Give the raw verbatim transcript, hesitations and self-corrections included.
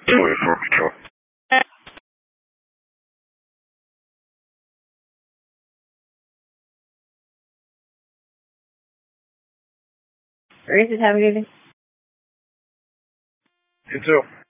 twenty-four Patrol. Gracias, have a good day. You too.